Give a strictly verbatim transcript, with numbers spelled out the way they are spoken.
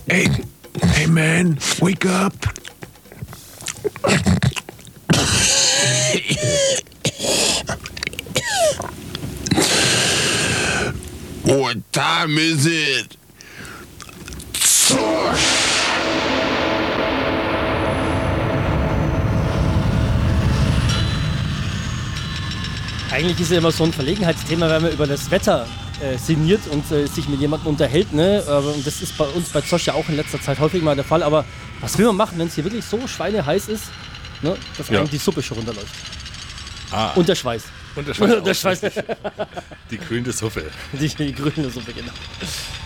Hey, hey man, wake up. What time is it? Eigentlich ist ja immer so ein Verlegenheitsthema, wenn man über das Wetter äh, sinniert und äh, sich mit jemandem unterhält, ne? Aber, und das ist bei uns bei Zosch ja auch in letzter Zeit häufig mal der Fall. Aber was will man machen, wenn es hier wirklich so schweineheiß ist, ne? Dass Ja. einem die Suppe schon runterläuft. Ah, Und der Schweiß. und der Schweiß. Der Schweiß. Die grüne Suppe. Die, die grüne Suppe, genau.